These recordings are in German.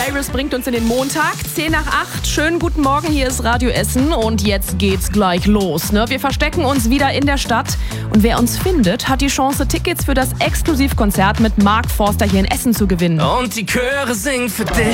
Cyrus bringt uns in den Montag, 7:50. Schönen guten Morgen, hier ist Radio Essen und jetzt geht's gleich los. Wir verstecken uns wieder in der Stadt und wer uns findet, hat die Chance, Tickets für das Exklusivkonzert mit Mark Forster hier in Essen zu gewinnen. Und die Chöre singen für dich.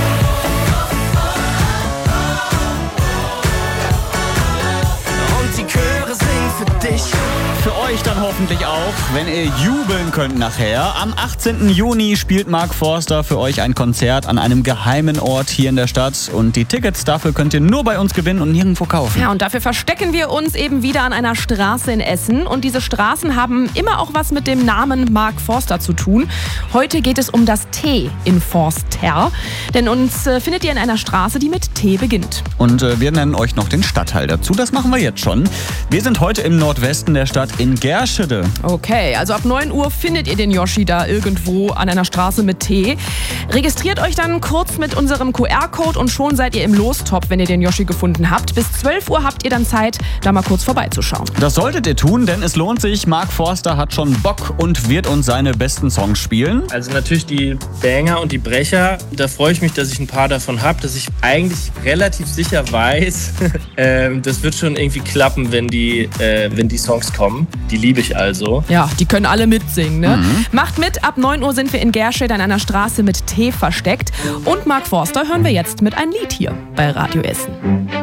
Und die Chöre singen für dich. Für euch dann hoffentlich auch, wenn ihr jubeln könnt nachher. Am 18. Juni spielt Mark Forster für euch ein Konzert an einem geheimen Ort hier in der Stadt. Und die Tickets dafür könnt ihr nur bei uns gewinnen und nirgendwo kaufen. Ja, und dafür verstecken wir uns eben wieder an einer Straße in Essen. Und diese Straßen haben immer auch was mit dem Namen Mark Forster zu tun. Heute geht es um das T in Forster. Denn uns findet ihr in einer Straße, die mit T beginnt. Und wir nennen euch noch den Stadtteil dazu. Das machen wir jetzt schon. Wir sind heute im Nordwesten der Stadt in Gerschede. Okay, also ab 9 Uhr findet ihr den Yoshi da irgendwo an einer Straße mit T. Registriert euch dann kurz mit unserem QR-Code und schon seid ihr im Lostop, wenn ihr den Yoshi gefunden habt. Bis 12 Uhr habt ihr dann Zeit, da mal kurz vorbeizuschauen. Das solltet ihr tun, denn es lohnt sich. Mark Forster hat schon Bock und wird uns seine besten Songs spielen. Also natürlich die Banger und die Brecher. Da freue ich mich, dass ich ein paar davon habe, dass ich eigentlich relativ sicher weiß, das wird schon irgendwie klappen, wenn die Songs kommen. Die liebe ich also. Ja, die können alle mitsingen, ne? Macht mit, ab 9 Uhr sind wir in Gerschede an einer Straße mit T versteckt. Und Mark Forster hören wir jetzt mit einem Lied hier bei Radio Essen.